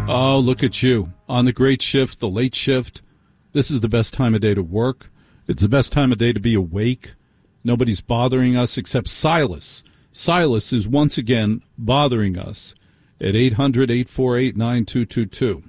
Oh, look at you. On the great shift, the late shift. This is the best time of day to work. It's the best time of day to be awake. Nobody's bothering us except Silas. Silas is once again bothering us at 800-848-9222.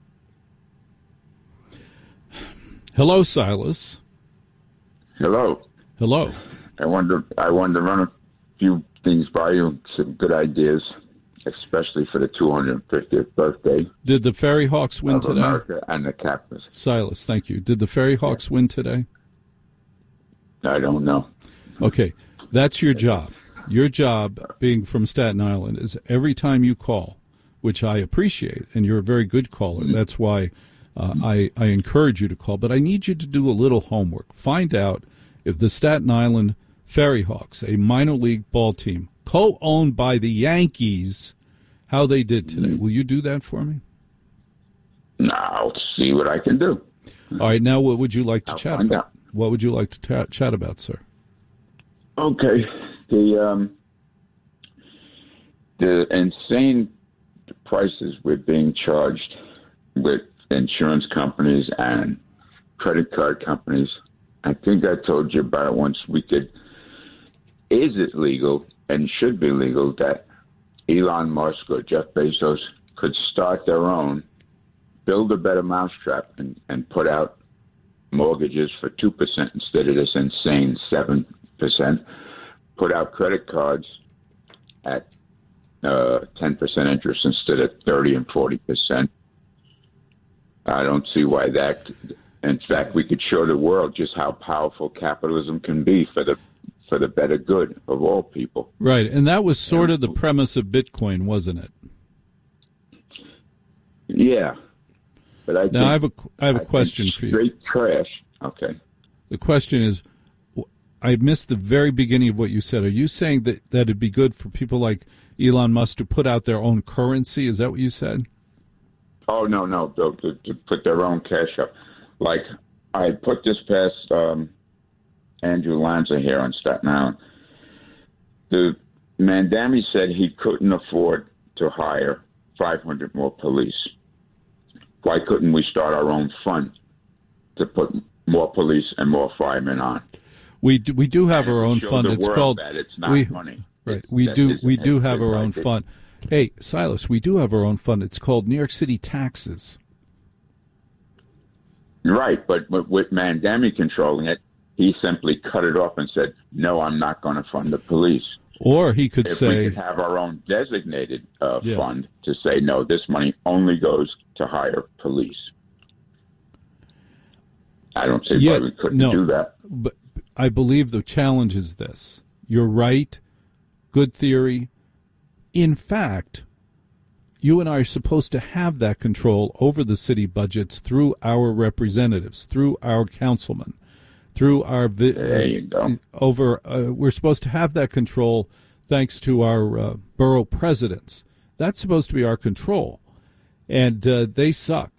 Hello, Silas. Hello. Hello. I wanted to run a few things by you, some good ideas, especially for the 250th birthday. Did the Ferry Hawks win today? America and the Capitals. Silas, thank you. Did the Ferry Hawks win today? I don't know. Okay, that's your job. Your job, being from Staten Island, is every time you call, which I appreciate, and you're a very good caller. That's why I encourage you to call. But I need you to do a little homework. Find out if the Staten Island Ferry Hawks, a minor league ball team, co-owned by the Yankees, how they did today. Will you do that for me? I'll see what I can do. All right, now what would you like to chat about? Out. What would you like to chat about, sir? Okay. The insane prices we're being charged with insurance companies and credit card companies. I think I told you about it once. Is it legal and should be legal that Elon Musk or Jeff Bezos could start their own, build a better mousetrap, and put out mortgages for 2% instead of this insane 7%, put out credit cards at 10% interest instead of 30 and 40%. I don't see why that. In fact, we could show the world just how powerful capitalism can be for the better good of all people. Right, and that was sort of the premise of Bitcoin, wasn't it? Yeah, but I have a question for you. Straight trash. Okay. The question is, I missed the very beginning of what you said. Are you saying that it'd be good for people like Elon Musk to put out their own currency? Is that what you said? Oh, no, to put their own cash up. Like, I put this past Andrew Lanza here on Staten Island. The Mandami said he couldn't afford to hire 500 more police. Why couldn't we start our own fund to put more police and more firemen on? We do have our own fund. It's called. That it's not money. Right. We do have our own fund. Hey, Silas, we do have our own fund. It's called New York City Taxes. Right, but with Mandami controlling it, he simply cut it off and said, no, I'm not going to fund the police. Or he could say... we could have our own designated fund to say, no, this money only goes to hire police. I don't see why we couldn't do that. But I believe the challenge is this. You're right. Good theory. In fact, you and I are supposed to have that control over the city budgets through our representatives, through our councilmen, through our there you go. We're supposed to have that control thanks to our borough presidents. That's supposed to be our control, and they suck.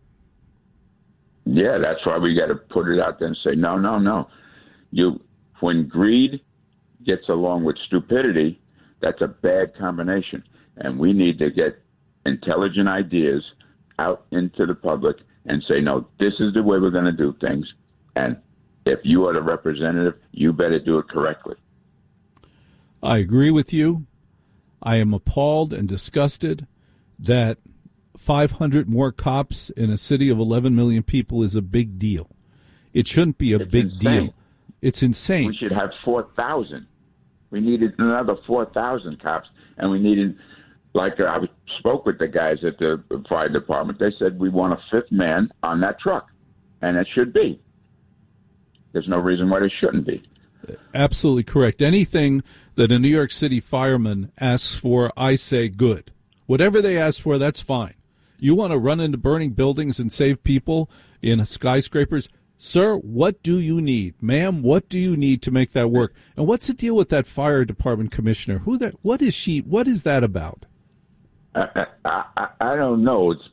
Yeah, that's why we got to put it out there and say, no. When greed gets along with stupidity, that's a bad combination, and we need to get intelligent ideas out into the public and say, no, this is the way we're going to do things, and if you are the representative, you better do it correctly. I agree with you. I am appalled and disgusted that 500 more cops in a city of 11 million people is a big deal. It shouldn't be a big deal. It's insane. We should have 4,000. We needed another 4,000 cops, and we needed, like I spoke with the guys at the fire department. They said we want a fifth man on that truck, and it should be. There's no reason why there shouldn't be. Absolutely correct. Anything that a New York City fireman asks for, I say good. Whatever they ask for, that's fine. You want to run into burning buildings and save people in skyscrapers? Sir, what do you need? Ma'am, what do you need to make that work? And what's the deal with that fire department commissioner? What is she? What is that about? I don't know. It's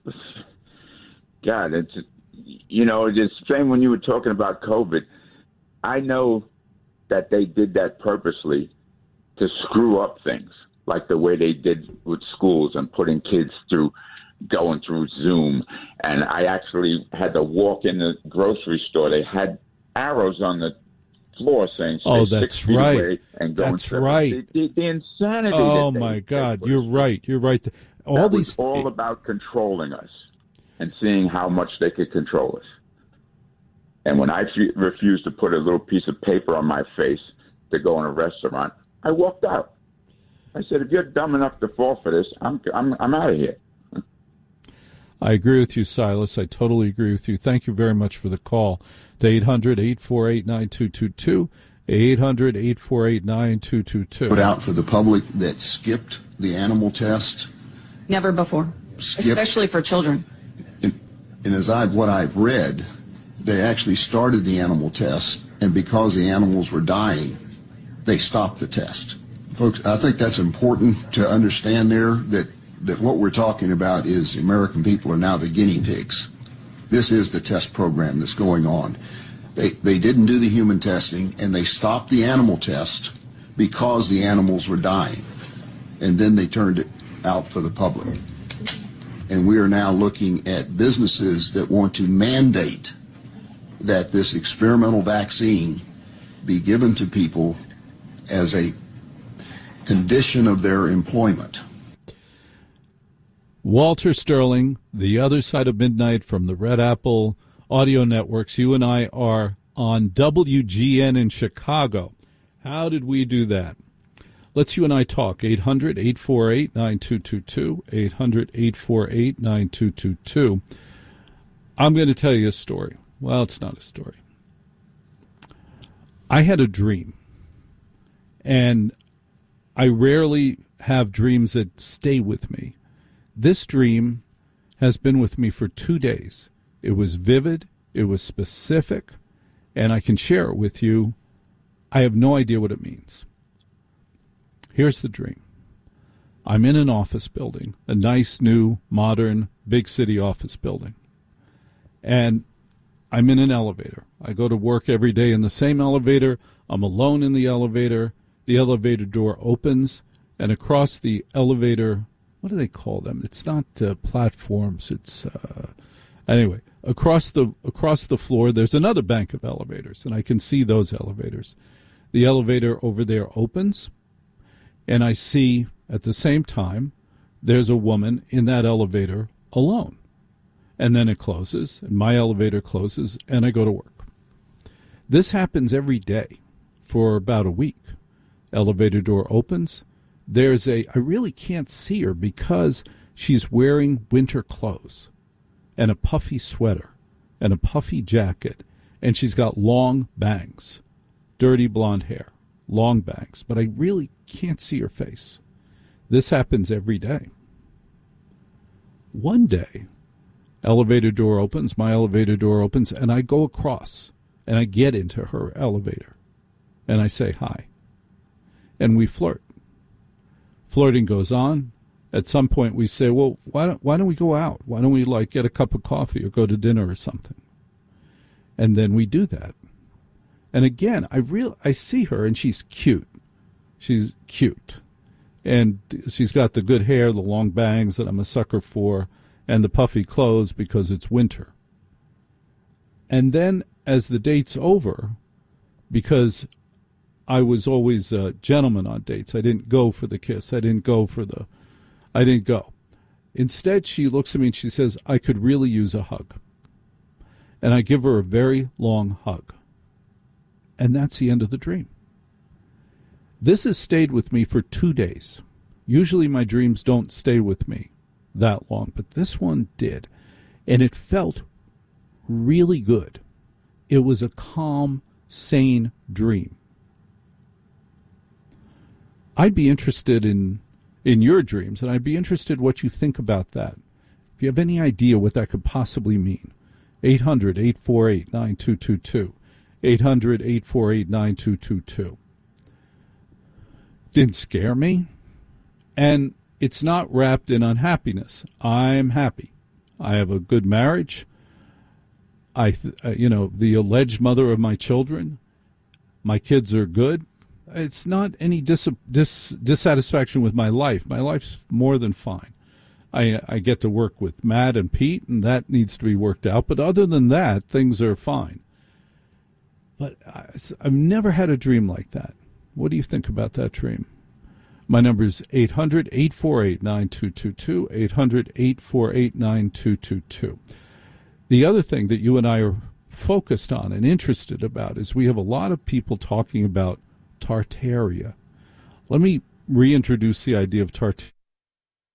the same when you were talking about COVID. I know that they did that purposely to screw up things, like the way they did with schools and putting kids through going through Zoom, and I actually had to walk in the grocery store. They had arrows on the floor saying, stay "Oh, 6 that's feet right. away and go That's right. The insanity. Oh my God, you're right. You're right. All that these was all about controlling us and seeing how much they could control us. And when I refused to put a little piece of paper on my face to go in a restaurant, I walked out. I said, if you're dumb enough to fall for this, I'm out of here. I agree with you, Silas. I totally agree with you. Thank you very much for the call to 800-848-9222, 800-848-9222. Put out for the public that skipped the animal test? Never before, especially for children. And as what I've read, they actually started the animal test, and because the animals were dying, they stopped the test. Folks, I think that's important to understand there, that what we're talking about is the American people are now the guinea pigs. This is the test program that's going on. They didn't do the human testing, and they stopped the animal test because the animals were dying. And then they turned it out for the public. And we are now looking at businesses that want to mandate that this experimental vaccine be given to people as a condition of their employment. Walter Sterling, the other side of midnight from the Red Apple Audio Networks. You and I are on WGN in Chicago. How did we do that? Let's you and I talk. 800-848-9222, 800-848-9222. I'm going to tell you a story. Well, it's not a story. I had a dream, and I rarely have dreams that stay with me. This dream has been with me for 2 days. It was vivid, it was specific, and I can share it with you. I have no idea what it means. Here's the dream. I'm in an office building, a nice, new, modern, big city office building. And I'm in an elevator. I go to work every day in the same elevator. I'm alone in the elevator. The elevator door opens, and across the elevator, what do they call them? It's not platforms. It's anyway. Across the floor, there's another bank of elevators, and I can see those elevators. The elevator over there opens, and I see at the same time there's a woman in that elevator alone. And then it closes, and my elevator closes, and I go to work. This happens every day for about a week. Elevator door opens. I really can't see her because she's wearing winter clothes and a puffy sweater and a puffy jacket, and she's got long bangs, dirty blonde hair, long bangs, but I really can't see her face. This happens every day. One day, elevator door opens, my elevator door opens, and I go across, and I get into her elevator, and I say hi, and we flirt. Flirting goes on. At some point, we say, well, why don't we go out? Why don't we, get a cup of coffee or go to dinner or something? And then we do that. And again, I see her, and she's cute. She's cute. And she's got the good hair, the long bangs that I'm a sucker for, and the puffy clothes because it's winter. And then as the date's over, because I was always a gentleman on dates. I didn't go for the kiss. I didn't go. Instead, she looks at me and she says, I could really use a hug. And I give her a very long hug. And that's the end of the dream. This has stayed with me for 2 days. Usually my dreams don't stay with me that long, but this one did. And it felt really good. It was a calm, sane dream. I'd be interested in your dreams, and I'd be interested what you think about that. If you have any idea what that could possibly mean, 800-848-9222, 800-848-9222. Didn't scare me, and it's not wrapped in unhappiness. I'm happy. I have a good marriage. The alleged mother of my children, my kids are good. It's not any dissatisfaction with my life. My life's more than fine. I get to work with Matt and Pete, and that needs to be worked out. But other than that, things are fine. But I've never had a dream like that. What do you think about that dream? My number is 800-848-9222, 800-848-9222. The other thing that you and I are focused on and interested about is we have a lot of people talking about Tartaria. Let me reintroduce the idea of Tartaria